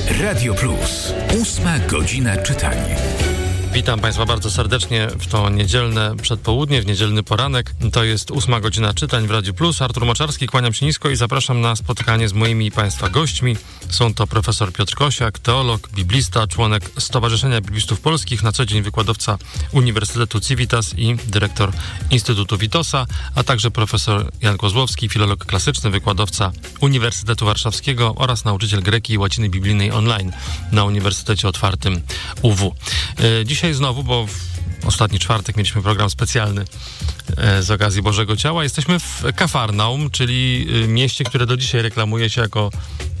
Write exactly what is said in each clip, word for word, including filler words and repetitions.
Radio Plus. Ósma godzina czytania. Witam Państwa bardzo serdecznie w to niedzielne przedpołudnie, w niedzielny poranek. To jest ósma godzina czytań w Radiu Plus. Artur Moczarski, kłaniam się nisko i zapraszam na spotkanie z moimi i Państwa gośćmi. Są to profesor Piotr Kosiak, teolog, biblista, członek Stowarzyszenia Biblistów Polskich, na co dzień wykładowca Uniwersytetu Civitas i dyrektor Instytutu Witosa, a także profesor Jan Kozłowski, filolog klasyczny, wykładowca Uniwersytetu Warszawskiego oraz nauczyciel greki i łaciny biblijnej online na Uniwersytecie Otwartym U W. Dzisiaj znowu, bo w ostatni czwartek mieliśmy program specjalny z okazji Bożego Ciała. Jesteśmy w Kafarnaum, czyli mieście, które do dzisiaj reklamuje się jako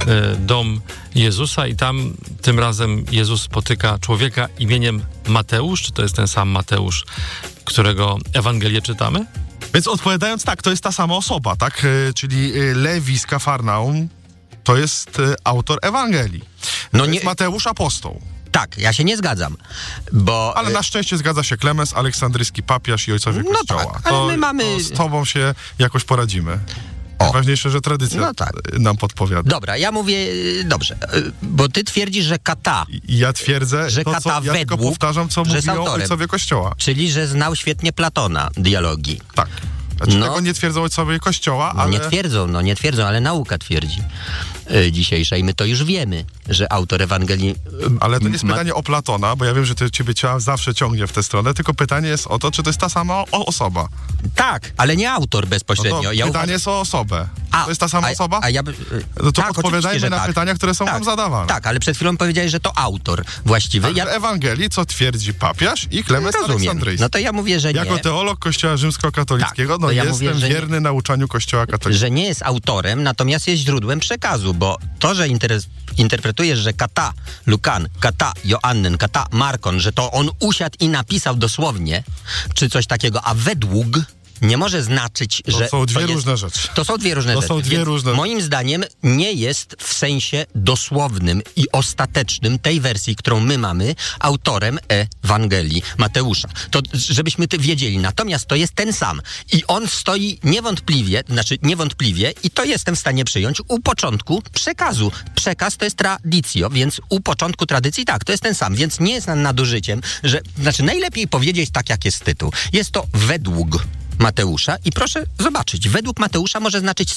dom Jezusa i tam tym razem Jezus spotyka człowieka imieniem Mateusz. Czy to jest ten sam Mateusz, którego Ewangelię czytamy? Więc odpowiadając tak, to jest ta sama osoba, tak? Czyli Lewi z Kafarnaum to jest autor Ewangelii. No nie... jest Mateusz apostoł. Tak, ja się nie zgadzam, bo... Ale na szczęście zgadza się Klemens, aleksandryjski papież i ojcowie no Kościoła. Tak, ale to, my mamy... to z tobą się jakoś poradzimy. O. Najważniejsze, że tradycja no tak. nam podpowiada. Dobra, ja mówię, dobrze, bo ty twierdzisz, że kata... I ja twierdzę, że to, kata co, ja według, tylko powtarzam, co mówią autorem, ojcowie Kościoła. Czyli, że znał świetnie Platona, dialogi. Tak. Znaczy, no, tego nie twierdzą ojcowie Kościoła, ale... Nie twierdzą, no nie twierdzą, ale nauka twierdzi y, dzisiejsza i my to już wiemy, że autor Ewangelii... Y, ale to nie jest ma... pytanie o Platona, bo ja wiem, że to ciebie zawsze ciągnie w tę stronę, tylko pytanie jest o to, czy to jest ta sama o- osoba. Tak, ale nie autor bezpośrednio. No to ja pytanie uważam... jest o osobę. A, to jest ta sama a, osoba? A ja by... No to tak, odpowiadajmy na tak. pytania, które są tak, nam zadawane. Tak, ale przed chwilą powiedziałeś, że to autor właściwy. Tak, ja... Ewangelii, co twierdzi papież i Klemens Aleksandryjski. No to ja mówię, że nie. Jako teolog Kościoła rzymskokatolickiego, tak, no ja jestem mówię, wierny nie... nauczaniu Kościoła katolickiego. Że nie jest autorem, natomiast jest źródłem przekazu, bo to, że interes... interpretujesz, że kata Lukan, kata Joannen, kata Markon, że to on usiadł i napisał dosłownie, czy coś takiego, a według nie może znaczyć, to że... są dwie to jest, różne rzeczy. To są dwie różne to rzeczy. Są dwie Więc różne... moim zdaniem nie jest w sensie dosłownym i ostatecznym tej wersji, którą my mamy, autorem Ewangelii Mateusza. To żebyśmy to wiedzieli. Natomiast to jest ten sam. I on stoi niewątpliwie, znaczy niewątpliwie, i to jestem w stanie przyjąć, u początku przekazu. Przekaz to jest traditio, więc u początku tradycji tak, to jest ten sam. Więc nie jest nadużyciem, że... Znaczy najlepiej powiedzieć tak, jak jest tytuł. Jest to według Mateusza i proszę zobaczyć, według Mateusza może znaczyć